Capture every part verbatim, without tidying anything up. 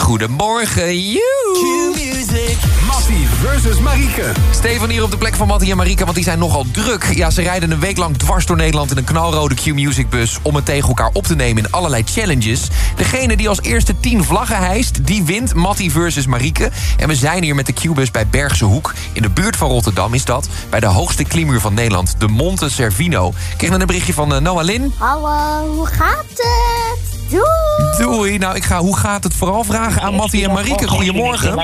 Goedemorgen, you. Q-music. Mattie versus Marieke. Stefan hier op de plek van Mattie en Marieke, want die zijn nogal druk. Ja, ze rijden een week lang dwars door Nederland in een knalrode Q-music bus om het tegen elkaar op te nemen in allerlei challenges. Degene die als eerste tien vlaggen hijst, die wint Mattie versus Marieke. En we zijn hier met de Q-bus bij Bergse Hoek. In de buurt van Rotterdam is dat, bij de hoogste klimmuur van Nederland, de Monte Cervino. Ik kreeg net een berichtje van uh, Noah Lin. Hallo, hoe gaat het? Doei! Doei. Nou, ik ga hoe gaat het vooral vragen aan Mattie en Marieke. Goedemorgen.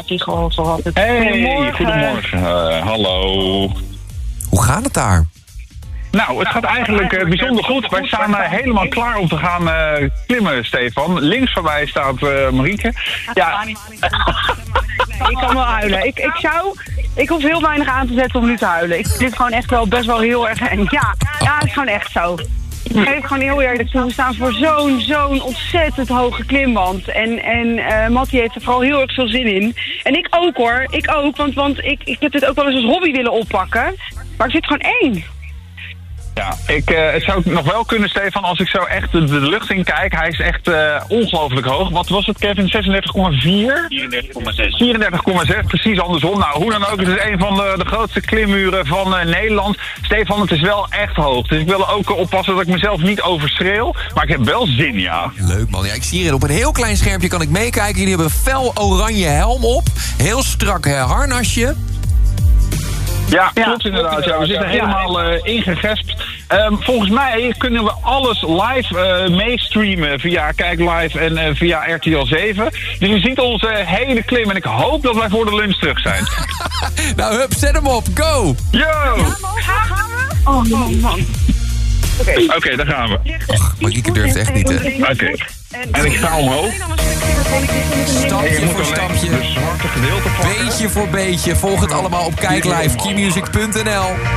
Hey, goedemorgen. Uh, hallo. Hoe gaat het daar? Nou, het gaat eigenlijk uh, bijzonder goed. Wij staan uh, helemaal klaar om te gaan uh, klimmen, Stefan. Links van mij staat uh, Marieke. Ja. Ik kan wel huilen. Ik, ik zou... Ik hoef heel weinig aan te zetten om nu te huilen. Ik vind dit gewoon echt wel best wel heel erg... En ja, ja, het is gewoon echt zo. Ik geef gewoon heel eerlijk toe. We staan voor zo'n, zo'n ontzettend hoge klimwand. En, en uh, Mattie heeft er vooral heel erg veel zin in. En ik ook hoor. Ik ook. Want, want ik, ik heb dit ook wel eens als hobby willen oppakken. Maar ik zit gewoon één. Ja, ik, uh, het zou nog wel kunnen, Stefan, als ik zo echt de, de lucht in kijk. Hij is echt uh, ongelooflijk hoog. Wat was het, Kevin? zesendertig komma vier? vierendertig komma zes. vierendertig komma zes, precies andersom. Nou, hoe dan ook, het is een van de, de grootste klimmuren van uh, Nederland. Stefan, het is wel echt hoog. Dus ik wil ook uh, oppassen dat ik mezelf niet overschreeuw. Maar ik heb wel zin, ja. Leuk, man. Ja, ik zie hier op een heel klein schermpje kan ik meekijken. Jullie hebben een fel oranje helm op. Heel strak uh, harnasje. Ja, klopt inderdaad. Ja. We zitten helemaal uh, ingegespt. Um, volgens mij kunnen we alles live uh, meestreamen via Kijk Live en uh, via R T L zeven. Dus je ziet onze hele klim en ik hoop dat wij voor de lunch terug zijn. Nou, hup, zet hem op. Go! Yo! Ja, gaan we? Oh, man, man. Oké, okay. okay, daar gaan we. Och, Marieke durft echt niet, hè? Oké. Okay. En ik sta omhoog. Stapje voor stapje. De zwarte gedeelte pakken. Beetje voor beetje. Volg het allemaal op Kijk Live. Q music punt n l